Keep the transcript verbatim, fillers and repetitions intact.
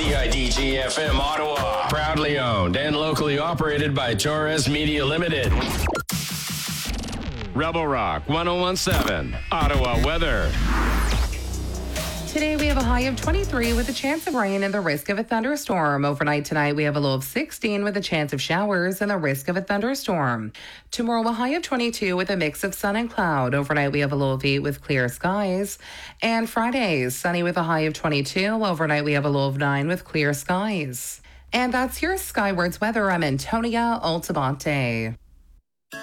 C I D G F M Ottawa. Proudly owned and locally operated by Torres Media Limited. Rebel Rock one oh one seven, Ottawa weather. Today we have a high of twenty-three with a chance of rain and the risk of a thunderstorm. Overnight tonight we have a low of sixteen with a chance of showers and the risk of a thunderstorm. Tomorrow a high of twenty-two with a mix of sun and cloud. Overnight we have a low of eight with clear skies. And Friday, sunny with a high of twenty-two. Overnight we have a low of nine with clear skies. And that's your Skywards weather. I'm Antonia Altamonte.